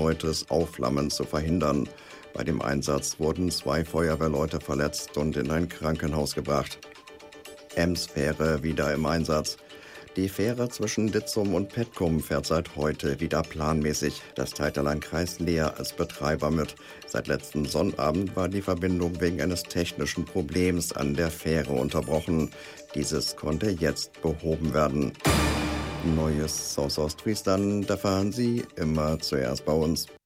erneutes Aufflammen zu verhindern. Bei dem Einsatz wurden 2 Feuerwehrleute verletzt und in ein Krankenhaus gebracht. Ems-Fähre wieder im Einsatz. Die Fähre zwischen Ditzum und Petkum fährt seit heute wieder planmäßig. Das teilt der Landkreis Leer als Betreiber mit. Seit letzten Sonnabend war die Verbindung wegen eines technischen Problems an der Fähre unterbrochen. Dieses konnte jetzt behoben werden. Neues aus Ostfriesland erfahren Sie immer zuerst bei uns.